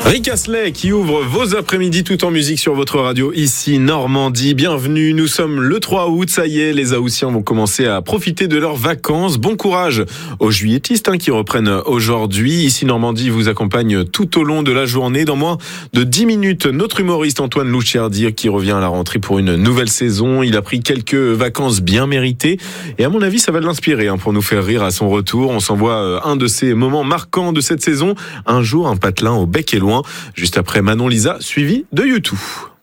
Rick Astley qui ouvre vos après-midi tout en musique sur votre radio ici Normandie. Bienvenue, nous sommes le 3 août, ça y est, les Haussiens vont commencer à profiter de leurs vacances. Bon courage aux juilletistes qui reprennent aujourd'hui. Ici Normandie vous accompagne tout au long de la journée. Dans moins de 10 minutes, notre humoriste Antoine Loucherdier qui revient à la rentrée pour une nouvelle saison. Il a pris quelques vacances bien méritées et à mon avis ça va l'inspirer pour nous faire rire à son retour. On s'envoie un de ces moments marquants de cette saison. Un jour, un patelin au bec et loin. Juste après Manon Lisa, suivi de U2.